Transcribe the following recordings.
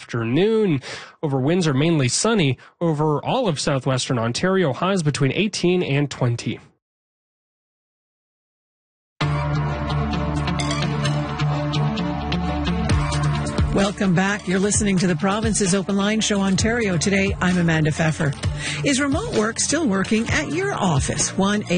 afternoon. Winds are mainly sunny over all of southwestern Ontario, highs between 18 and 20. Welcome back. You're listening to the Province's Open Line Show, Ontario. Today, I'm Amanda Pfeffer. Is remote work still working at your office?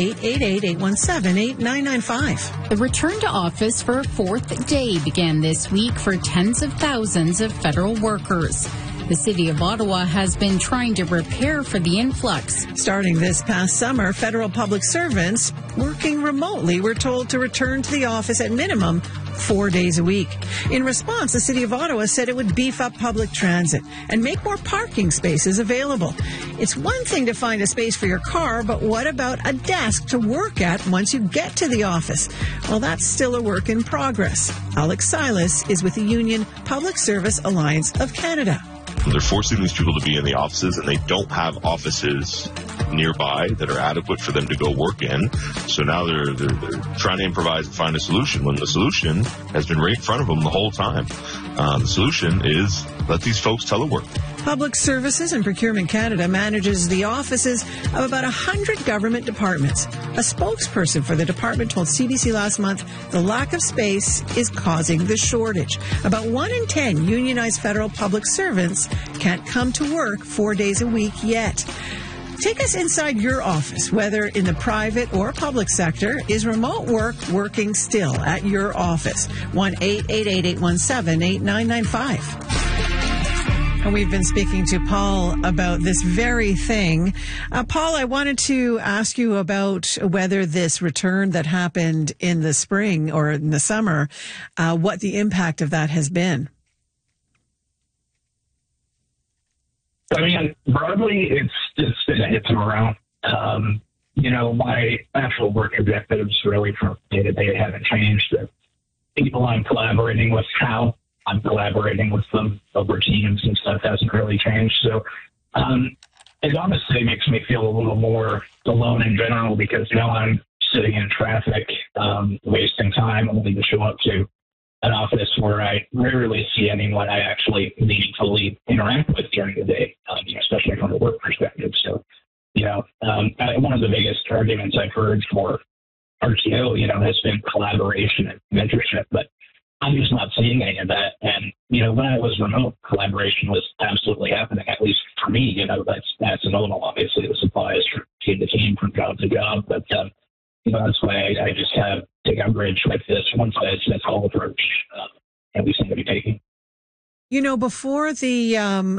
1-888-817-8995. The return to office for a fourth day began this week for tens of thousands of federal workers. The City of Ottawa has been trying to prepare for the influx. Starting this past summer, federal public servants working remotely were told to return to the office at minimum 4 days a week. In response, the City of Ottawa said it would beef up public transit and make more parking spaces available. It's one thing to find a space for your car, but what about a desk to work at once you get to the office? Well, that's still a work in progress. Alex Silas is with the union Public Service Alliance of Canada. They're forcing these people to be in the offices, and they don't have offices nearby that are adequate for them to go work in. So now they're trying to improvise and find a solution when the solution has been right in front of them the whole time. The solution is let these folks telework. Public Services and Procurement Canada manages the offices of about 100 government departments. A spokesperson for the department told CBC last month the lack of space is causing the shortage. About 1 in 10 unionized federal public servants can't come to work 4 days a week yet. Take us inside your office, whether in the private or public sector. Is remote work working still at your office? 1-888-817-8995. And we've been speaking to Paul about this very thing. Paul, I wanted to ask you about whether this return that happened in the spring or in the summer, what the impact of that has been. I mean, broadly, it's been a hit to morale. My actual work objectives really from day to day haven't changed. The people I'm collaborating with, how I'm collaborating with them over Teams and stuff hasn't really changed. So it honestly makes me feel a little more alone in general because now I'm sitting in traffic, wasting time only to show up to an office where I rarely see anyone I actually meaningfully interact with during the day, especially from a work perspective. So, one of the biggest arguments I've heard for RTO, has been collaboration and mentorship, but I'm just not seeing any of that. And, when I was remote, collaboration was absolutely happening, at least for me. That's normal. Obviously, this applies from team to team, from job to job. But, that's why I just have to take umbrage with this one-size-fits-all approach that we seem to be taking. Before the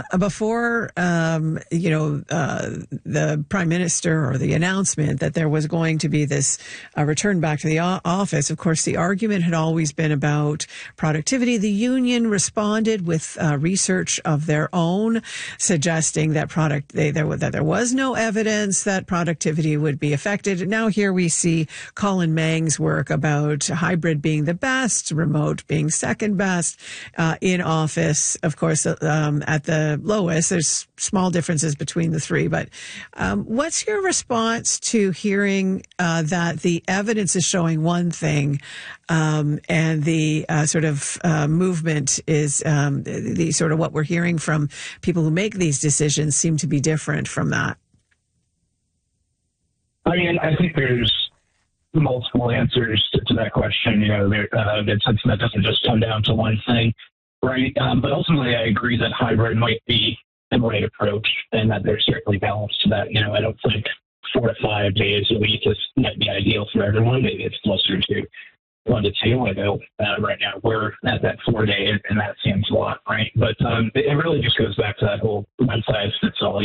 Prime Minister or the announcement that there was going to be this return back to the office, of course, the argument had always been about productivity. The union responded with research of their own, suggesting that there was no evidence that productivity would be affected. Now here we see Colin Mang's work about hybrid being the best, remote being second best, in office. Of course, at the lowest, there's small differences between the three. But what's your response to hearing that the evidence is showing one thing and the movement is the sort of what we're hearing from people who make these decisions seem to be different from that? I mean, I think there's multiple answers to that question. That doesn't just come down to one thing. Right. But ultimately, I agree that hybrid might be the right approach and that there's certainly balance to that. I don't think 4 to 5 days a week might be ideal for everyone. Maybe it's closer to 1 to 2. I know right now we're at that 4 day, and that seems a lot, right? But it really just goes back to that whole one-size-fits-all,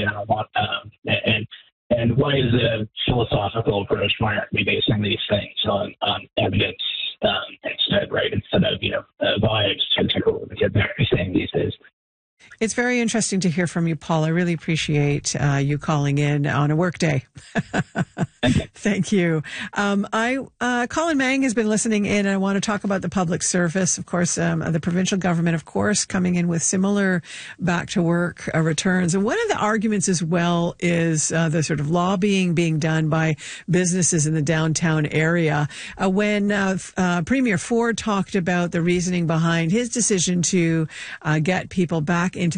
and why is it a philosophical approach? Why aren't we basing these things on evidence instead, right? Instead of, vibes and everything these days. It's very interesting to hear from you, Paul. I really appreciate you calling in on a work day. Thank you. Colin Mang has been listening in, and I want to talk about the public service. Of course, the provincial government, of course, coming in with similar back to work returns. And one of the arguments as well is the sort of lobbying being done by businesses in the downtown area. When Premier Ford talked about the reasoning behind his decision to get people back into